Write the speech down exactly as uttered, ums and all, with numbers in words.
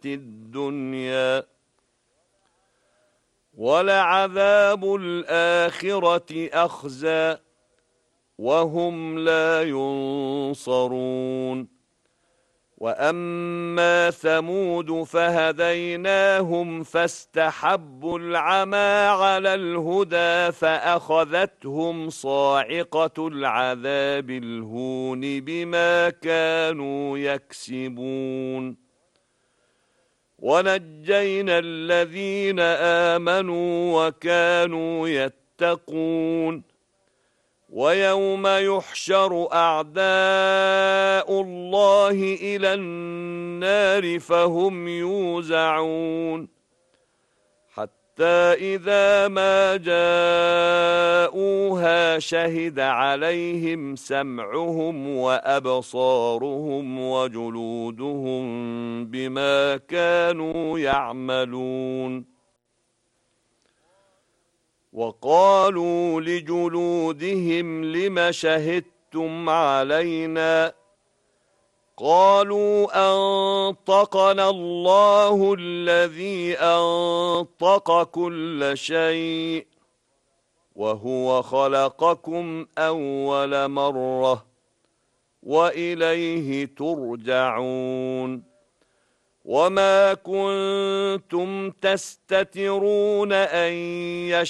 الدنيا ولعذاب الآخرة أخزى وهم لا ينصرون وأما ثمود فهديناهم فاستحبوا العمى على الهدى فأخذتهم صاعقة العذاب الهون بما كانوا يكسبون ونجينا الذين آمنوا وكانوا يتقون ويوم يحشر أعداء الله إلى النار فهم يوزعون حتى إذا ما جاءوها شهد عليهم سمعهم وأبصارهم وجلودهم بما كانوا يعملون وقالوا لجلودهم لم شهدتم علينا قالوا أنطقنا الله الذي أنطق كل شيء وهو خلقكم أول مرة وإليه ترجعون وما كنتم تستترون أن يشهدوا